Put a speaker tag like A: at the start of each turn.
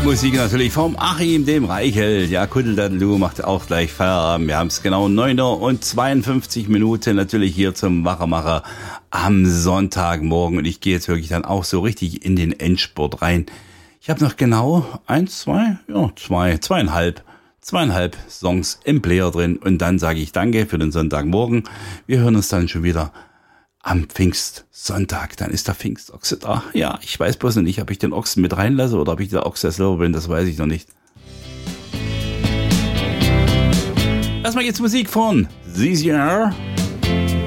A: Musik natürlich vom Achim, dem Reichel. Ja, Kuddeldadelu macht auch gleich Feierabend. Wir haben es genau 9:52 natürlich hier zum Wachemacher am Sonntagmorgen. Und ich gehe jetzt wirklich dann auch so richtig in den Endspurt rein. Ich habe noch genau zweieinhalb Songs im Player drin. Und dann sage ich Danke für den Sonntagmorgen. Wir hören uns dann schon wieder am Pfingstsonntag. Dann ist der Pfingstochse da. Ja, ich weiß bloß noch nicht, ob ich den Ochsen mit reinlasse oder ob ich der Ochse selber bin. Das weiß ich noch nicht. Erstmal geht's Musik von ZZR.